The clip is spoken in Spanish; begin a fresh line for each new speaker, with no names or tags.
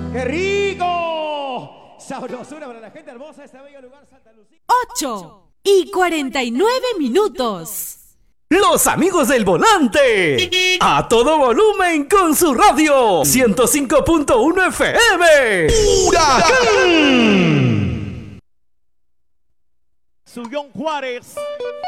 ¡Qué rico! Sabrosura para la gente hermosa de este bello lugar, Santa Lucía.
8:49.
Los amigos del volante. A todo volumen con su radio. 105.1 FM. ¡Huracán!
Subión Juárez.